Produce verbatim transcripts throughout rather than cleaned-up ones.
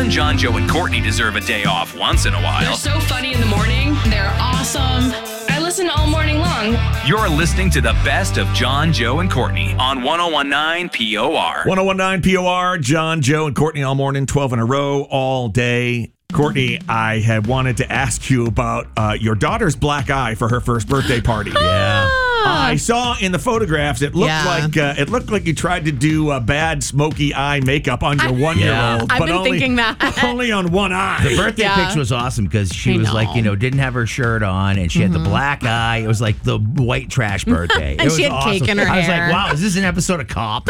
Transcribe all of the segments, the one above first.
Even John, Joe, and Courtney deserve a day off once in a while. They're so funny in the morning. They're awesome. I listen all morning long. You're listening to the best of John, Joe, and Courtney on one oh one nine P O R. one oh one nine P O R, John, Joe, and Courtney all morning, twelve in a row, all day. Courtney, I had wanted to ask you about uh, your daughter's black eye for her first birthday party. Yeah. I saw in the photographs it looked Yeah. like uh, it looked like you tried to do a bad smoky eye makeup on your one year old. I've but been only, thinking that. only on one eye. The birthday Yeah. picture was awesome because she I was know. like, you know, didn't have her shirt on and she had the black eye. It was like the white trash birthday. And it was she had awesome. cake in her I was hair. like, wow, is this an episode of Cops?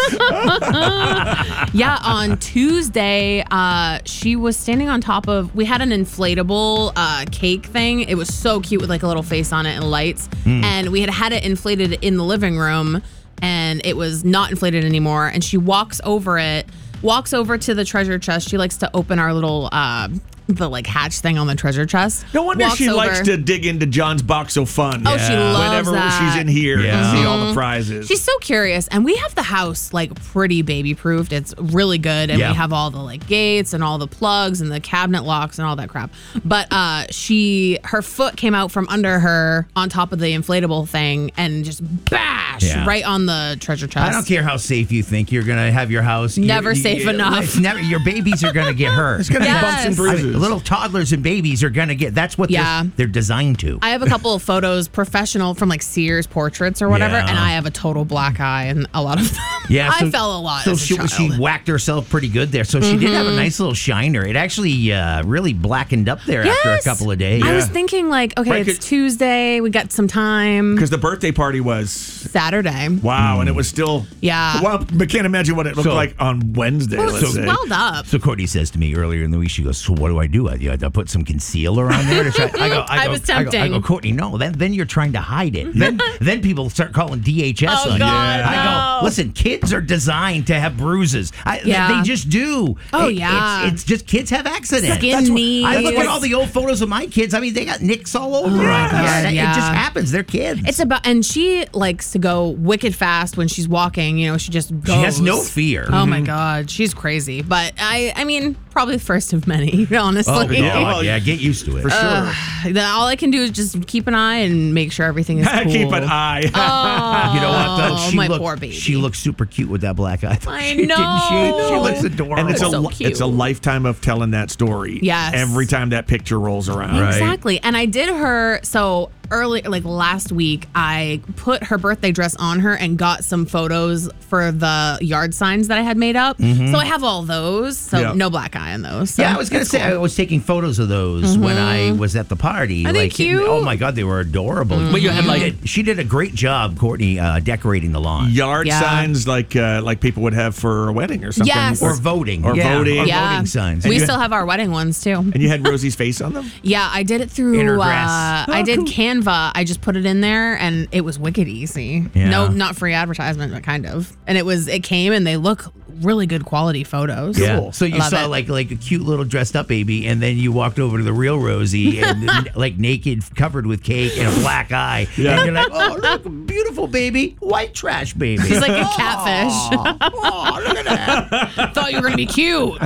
Yeah, on Tuesday, uh, she was standing on top of, we had an inflatable uh, cake thing. It was so cute with like a little face on it and lights. And we had had it inflated in the living room and it was not inflated anymore. And she walks over it, walks over to the treasure chest. She likes to open our little, uh, the like hatch thing on the treasure chest. No wonder Walks she over. likes to dig into John's box so fun. Oh, she loves Whenever that. she's in here Yeah. and see all the prizes. She's so curious, and we have the house like pretty baby proofed. It's really good, and Yeah. we have all the like gates and all the plugs and the cabinet locks and all that crap. But uh, she, her foot came out from under her on top of the inflatable thing and just bash Yeah. right on the treasure chest. I don't care how safe you think you're going to have your house. Never You're- safe you- enough. It's never, your babies are going to get hurt. It's gonna Yes. be bumps and I bruises. mean, little toddlers and babies are going to get, that's what Yeah. they're, they're designed to. I have a couple of photos, professional from like Sears portraits or whatever, Yeah. and I have a total black eye and a lot of them. Yeah, I fell a lot So as a she, child. she whacked herself pretty good there. So she did have a nice little shiner. It actually uh, really blackened up there after a Yes. couple of days. I was thinking like, okay, Right, it's 'cause- Tuesday, we got some time. Because the birthday party was, Saturday. wow, and it was still, Yeah. well, I can't imagine what it looked So- like on Wednesday, Well, let's it's say. swelled up. So Courtney says to me earlier in the week, she goes, "So what do I do? I, I, I put some concealer on there to try." I go, I, I go, was I go, I tempting. go, Courtney, no. Then then you're trying to hide it. Then then people start calling D H S Oh, on God, you. I no. go, listen, kids are designed to have bruises. I, Yeah. they just do. Oh, It- yeah. It's, it's just kids have accidents. Skin That's what- knees. I look at all the old photos of my kids. I mean, they got nicks all over. Oh, my them. God, Yeah, yeah. It just happens. They're kids. It's about, and she likes to go wicked fast when she's walking. You know, she just goes. She has no fear. Oh my God, she's crazy. But I, I mean, probably the first of many, honestly. Oh, Yeah, yeah, well, yeah, get used to it. For sure. Then all I can do is just keep an eye and make sure everything is cool. Keep an eye. Oh, You know what, though? She my looked, poor baby. She looks super cute with that black eye. I She- know. Didn't she? She I looks know. adorable. And it's a So li- cute. it's a lifetime of telling that story. Yes. Every time that picture rolls around. Right. Exactly. And I did her so early, like last week, I put her birthday dress on her and got some photos for the yard signs that I had made up. So I have all those. So Yeah. no black eye on those. So Yeah, I was gonna that's say cool. I was taking photos of those when I was at the party. Are they like, cute? Oh my God, they were adorable. But you had, like- did, she did a great job, Courtney, uh, decorating the lawn Yard Yeah. signs like uh, like people would have for a wedding or something. Yes. or voting Or Yeah, voting. or Yeah. voting signs. We you- still have our wedding ones too. And you had Rosie's face on them? Yeah, I did it through. In her Uh, dress. I did Canva. I just put it in there, and it was wicked easy. Yeah. No, not free advertisement, but kind of. And it was. It came, and they look really good quality photos. Yeah. Cool. So you Love saw it. like like a cute little dressed up baby, and then you walked over to the real Rosie, and like naked, covered with cake and a black eye. Yeah. And you're like, oh look, beautiful baby, white trash baby. She's like a catfish. Oh, look at that. Thought you were gonna be cute.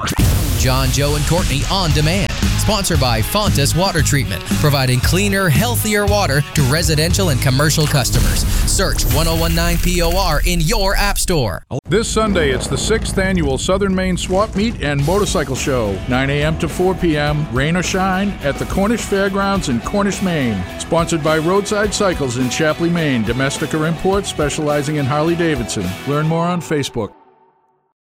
John, Joe, and Courtney On Demand. Sponsored by Fontas Water Treatment, providing cleaner, healthier water to residential and commercial customers. Search ten nineteen P O R in your app store. This Sunday, it's the sixth annual Southern Maine Swap Meet and Motorcycle Show, nine a.m. to four p.m., rain or shine, at the Cornish Fairgrounds in Cornish, Maine. Sponsored by Roadside Cycles in Chapley, Maine, domestic or import, specializing in Harley-Davidson. Learn more on Facebook.